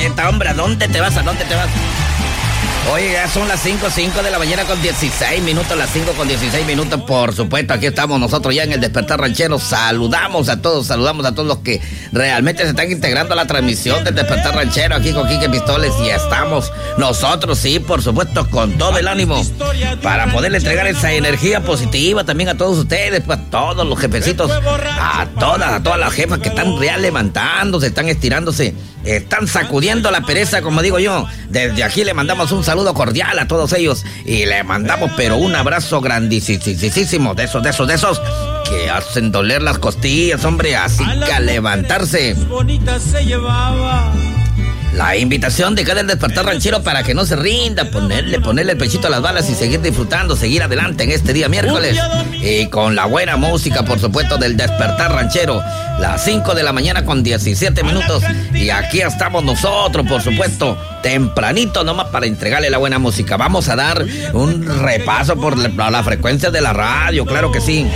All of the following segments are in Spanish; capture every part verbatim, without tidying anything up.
neta, hombre, ¿a dónde te vas? ¿A dónde te vas? Oye, ya son las cinco, cinco de la mañana con dieciséis minutos, las cinco con dieciséis minutos, por supuesto, aquí estamos nosotros ya en el Despertar Ranchero. Saludamos a todos, saludamos a todos los que realmente se están integrando a la transmisión del Despertar Ranchero, aquí con Quique Pistoles, y estamos nosotros, sí, por supuesto, con todo el ánimo, para poderle entregar esa energía positiva también a todos ustedes, pues a todos los jefecitos, a todas, a todas las jefas que están real levantándose, están estirándose, están sacudiendo la pereza, como digo yo. Desde aquí le mandamos un saludo cordial a todos ellos y le mandamos pero un abrazo grandísimo de esos, de esos, de esos que hacen doler las costillas, hombre, así que a levantarse. La invitación de cada Despertar Ranchero para que no se rinda, ponerle, ponerle el pechito a las balas y seguir disfrutando, seguir adelante en este día miércoles. Y con la buena música, por supuesto, del Despertar Ranchero. Las cinco de la mañana con diecisiete minutos. Y aquí estamos nosotros, por supuesto, tempranito nomás para entregarle la buena música. Vamos a dar un repaso por la, la frecuencia de la radio, claro que sí.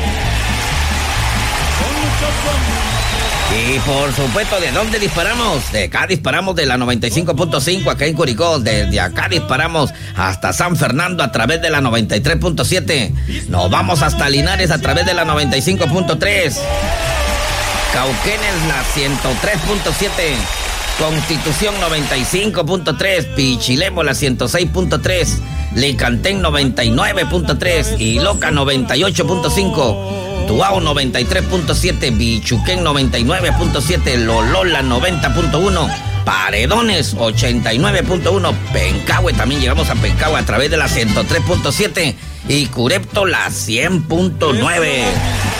Y por supuesto, ¿de dónde disparamos? De acá disparamos de la noventa y cinco punto cinco acá en Curicó. Desde acá disparamos hasta San Fernando a través de la noventa y tres punto siete. Nos vamos hasta Linares a través de la noventa y cinco punto tres. Cauquenes la ciento tres punto siete. Constitución noventa y cinco punto tres. Pichilemo la ciento seis punto tres. Licantén noventa y nueve punto tres. Y Loca noventa y ocho punto cinco. Tuao noventa y tres punto siete, Bichuquén noventa y nueve punto siete, Lolola noventa punto uno, Paredones ochenta y nueve punto uno, Pencahue, también llegamos a Pencahue a través de la ciento tres punto siete y Curepto la cien punto nueve.